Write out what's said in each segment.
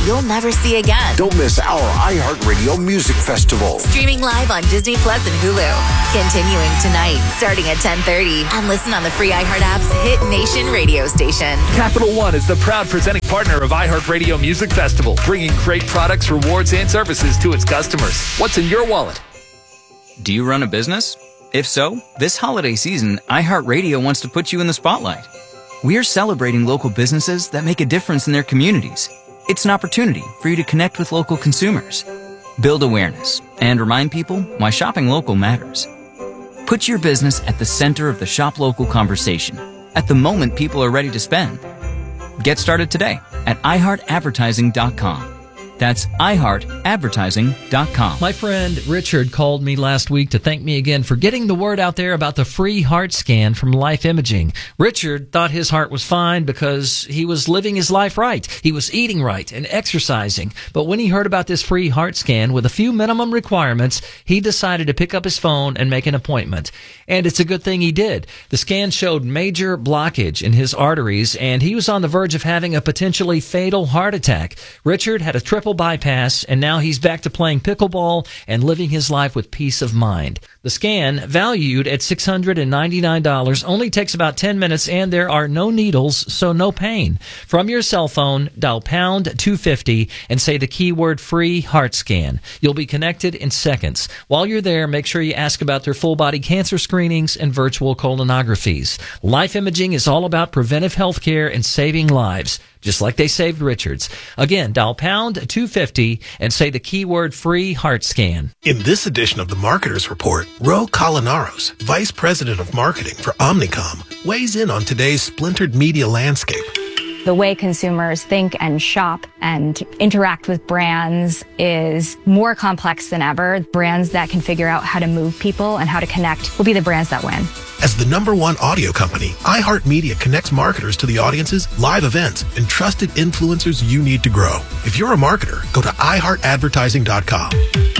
you'll never see again. Don't miss our iHeartRadio Music Festival. Streaming live on Disney Plus and Hulu. Continuing tonight, starting at 10:30. And listen on the free iHeart app's Hit Nation radio station. Capital One is the proud presenting partner of iHeartRadio Music Festival, bringing great products, rewards, and services to its customers. What's in your wallet? Do you run a business? If so, this holiday season, iHeartRadio wants to put you in the spotlight. We're celebrating local businesses that make a difference in their communities. It's an opportunity for you to connect with local consumers, build awareness, and remind people why shopping local matters. Put your business at the center of the shop local conversation at the moment people are ready to spend. Get started today at iHeartAdvertising.com. That's iHeartAdvertising.com. My friend Richard called me last week to thank me again for getting the word out there about the free heart scan from Life Imaging. Richard thought his heart was fine because he was living his life right. He was eating right and exercising. But when he heard about this free heart scan with a few minimum requirements, he decided to pick up his phone and make an appointment. And it's a good thing he did. The scan showed major blockage in his arteries, and he was on the verge of having a potentially fatal heart attack. Richard had a triple bypass, and now he's back to playing pickleball and living his life with peace of mind. The scan, valued at $699, only takes about 10 minutes, and there are no needles, so no pain. From your cell phone, dial pound 250 and say the keyword free heart scan. You'll be connected in seconds. While you're there, make sure you ask about their full body cancer screenings and virtual colonoscopies. Life Imaging is all about preventive health care and saving lives, just like they saved Richard's. Again, dial pound 250 and say the keyword free heart scan. In this edition of the Marketers Report, Ro Colinaros, Vice President of Marketing for Omnicom, weighs in on today's splintered media landscape. The way consumers think and shop and interact with brands is more complex than ever. Brands that can figure out how to move people and how to connect will be the brands that win. As the #1 audio company, iHeartMedia connects marketers to the audiences, live events, and trusted influencers you need to grow. If you're a marketer, go to iHeartAdvertising.com.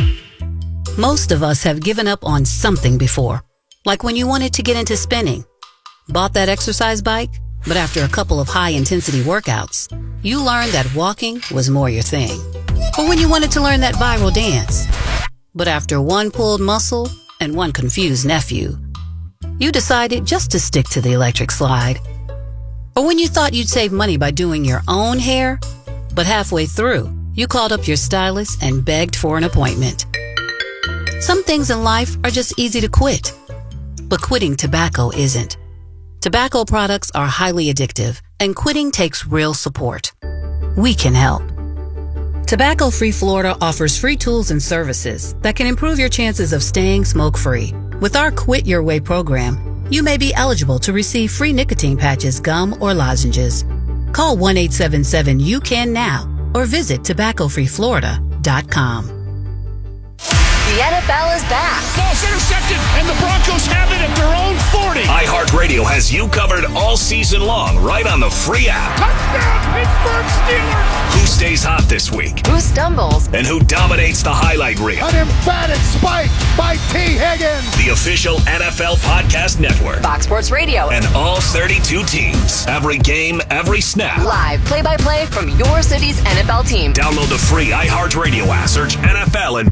Most of us have given up on something before. Like when you wanted to get into spinning. Bought that exercise bike, but after a couple of high-intensity workouts, you learned that walking was more your thing. Or when you wanted to learn that viral dance, but after one pulled muscle and one confused nephew, you decided just to stick to the electric slide. Or when you thought you'd save money by doing your own hair, but halfway through, you called up your stylist and begged for an appointment. Some things in life are just easy to quit, but quitting tobacco isn't. Tobacco products are highly addictive, and quitting takes real support. We can help. Tobacco Free Florida offers free tools and services that can improve your chances of staying smoke-free. With our Quit Your Way program, you may be eligible to receive free nicotine patches, gum, or lozenges. Call 1-877-YOU-CAN now or visit tobaccofreeflorida.com. The NFL is back. Ball's intercepted, and the Broncos have it at their own 40. iHeartRadio has you covered all season long right on the free app. Touchdown, Pittsburgh Steelers. Who stays hot this week? Who stumbles? And who dominates the highlight reel? An emphatic spike by T. Higgins. The official NFL podcast network. Fox Sports Radio. And all 32 teams. Every game, every snap. Live play-by-play from your city's NFL team. Download the free iHeartRadio app. Search NFL and